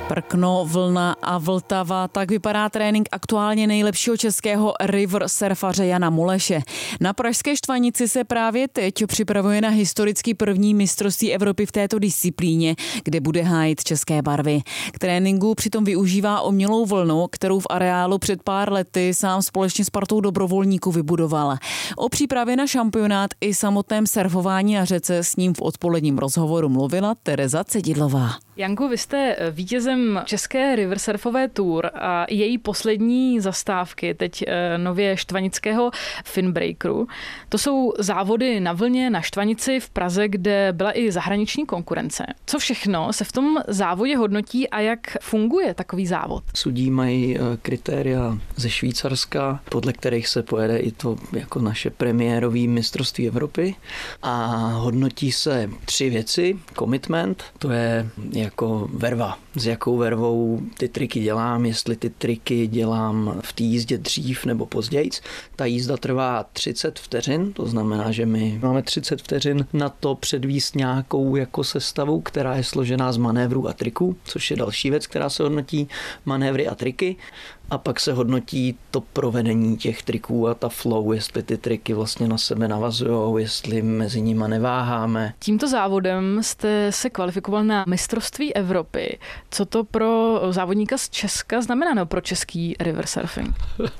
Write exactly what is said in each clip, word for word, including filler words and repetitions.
Prkno, Vlna a Vltava, tak vypadá trénink aktuálně nejlepšího českého river surfaře Jana Moleše. Na pražské Štvanici se právě teď připravuje na historicky první mistrovství Evropy v této disciplíně, kde bude hájit české barvy. K tréninku přitom využívá umělou vlnu, kterou v areálu před pár lety sám společně s partou dobrovolníků vybudoval. O přípravě na šampionát i samotném surfování na řece s ním v odpoledním rozhovoru mluvila Tereza Cedidlová. Janku, vy jste vítězem české river surfové tour a její poslední zastávky, teď nově štvanického Finbreakeru. To jsou závody na vlně na Štvanici v Praze, kde byla i zahraniční konkurence. Co všechno se v tom závodě hodnotí a jak funguje takový závod? Sudí mají kritéria ze Švýcarska, podle kterých se pojede i to jako naše premiérové mistrovství Evropy a hodnotí se tři věci. Commitment, to je jako verva, s jakou vervou ty triky dělám, jestli ty triky dělám v té jízdě dřív nebo později. Ta jízda trvá třicet vteřin, to znamená, že my máme třicet vteřin na to předvíst nějakou jako sestavu, která je složená z manévrů a triků, což je další věc, která se hodnotí, manévry a triky. A pak se hodnotí to provedení těch triků a ta flow, jestli ty triky vlastně na sebe navazujou, jestli mezi nimi neváháme. Tímto závodem jste se kvalifikoval na mistrovství Evropy. Co to pro závodníka z Česka znamená, no, pro český river surfing?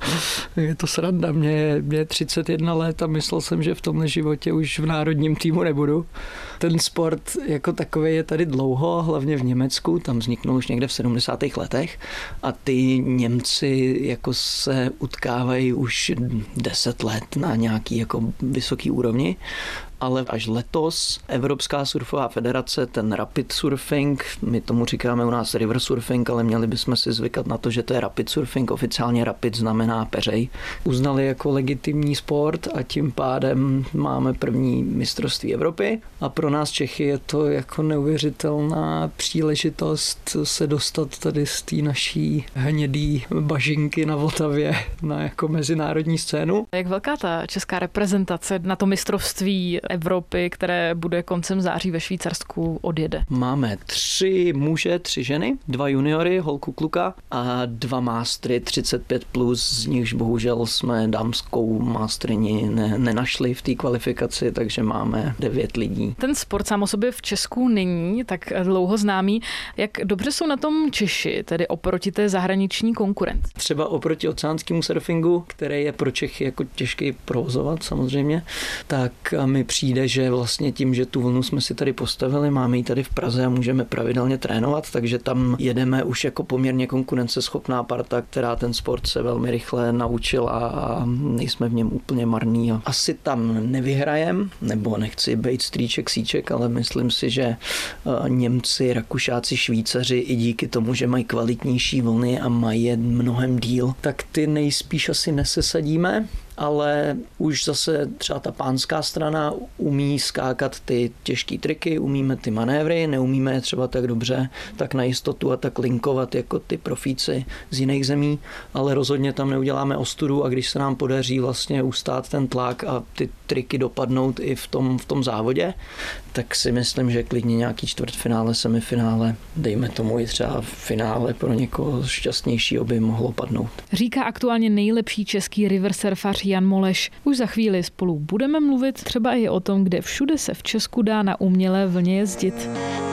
Je to sranda. Mě, mě je třicet jedna let a myslel jsem, že v tomhle životě už v národním týmu nebudu. Ten sport jako takový je tady dlouho, hlavně v Německu, tam vzniknul už někde v sedmdesátých letech a ty Němci jako se utkávají už deset let na nějaký jako vysoký úrovni. Ale až letos Evropská surfová federace, ten rapid surfing, my tomu říkáme u nás river surfing, ale měli bychom si zvykat na to, že to je rapid surfing, oficiálně rapid znamená peřej, uznali jako legitimní sport a tím pádem máme první mistrovství Evropy a pro nás Čechy je to jako neuvěřitelná příležitost se dostat tady z té naší hnědý bažinky na Vltavě na jako mezinárodní scénu. Jak velká ta česká reprezentace na to mistrovství Evropy, které bude koncem září ve Švýcarsku, odjede? Máme tři muže, tři ženy, dva juniory, holku, kluka a dva mástry třicet pět plus, z nichž bohužel jsme dámskou mástryni ne, nenašli v té kvalifikaci, takže máme devět lidí. Ten sport sám o sobě v Česku není tak dlouho známý. Jak dobře jsou na tom Češi, tedy oproti té zahraniční konkurenci? Třeba oproti oceánskému surfingu, který je pro Čechy jako těžký provozovat samozřejmě, tak mi přijde, že vlastně tím, že tu vlnu jsme si tady postavili, máme ji tady v Praze a můžeme pravidelně trénovat, takže tam jedeme už jako poměrně konkurenceschopná parta, která ten sport se velmi rychle naučila a nejsme v něm úplně marný. A asi tam nevyhrajem, nebo nechci být strýček, síček, ale myslím si, že Němci, Rakušáci, Švýcaři i díky tomu, že mají kvalitnější vlny a mají je mnohem díl, tak ty nejspíš asi nesesadíme. Ale už zase třeba ta pánská strana umí skákat ty těžké triky, umíme ty manévry, neumíme je třeba tak dobře, tak na jistotu a tak linkovat jako ty profíci z jiných zemí, ale rozhodně tam neuděláme ostudu a když se nám podaří vlastně ustát ten tlak a ty triky dopadnout i v tom, v tom závodě, tak si myslím, že klidně nějaký čtvrtfinále, semifinále, dejme tomu i třeba finále pro někoho šťastnějšího by mohlo padnout. Říká aktuálně nejlepší český river surfař Jan Moleš. Už za chvíli spolu budeme mluvit třeba i o tom, kde všude se v Česku dá na umělé vlně jezdit.